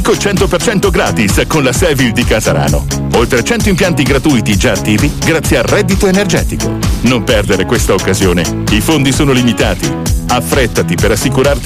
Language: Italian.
L'Eco 100% gratis con la Sevil di Casarano. Oltre 100 impianti gratuiti già attivi grazie al reddito energetico. Non perdere questa occasione. I fondi sono limitati. Affrettati per assicurarti